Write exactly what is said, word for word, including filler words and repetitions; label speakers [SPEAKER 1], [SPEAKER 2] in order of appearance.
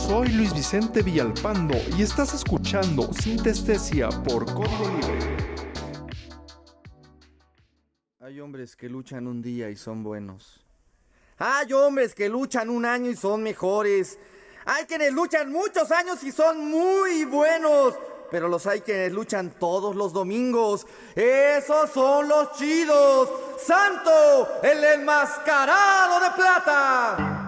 [SPEAKER 1] Soy Luis Vicente Villalpando y estás escuchando Sintestesia por Código Libre.
[SPEAKER 2] Hay hombres que luchan un día y son buenos. Hay hombres que luchan un año y son mejores. Hay quienes luchan muchos años y son muy buenos. Pero los hay quienes luchan todos los domingos. ¡Esos son los chidos! ¡Santo, el enmascarado de plata!